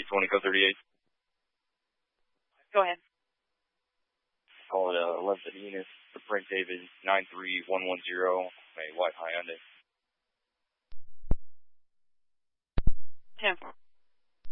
820 code 38. Go ahead. Call it 11 Enos, the Frank David 93110, a white Hyundai. 10-4.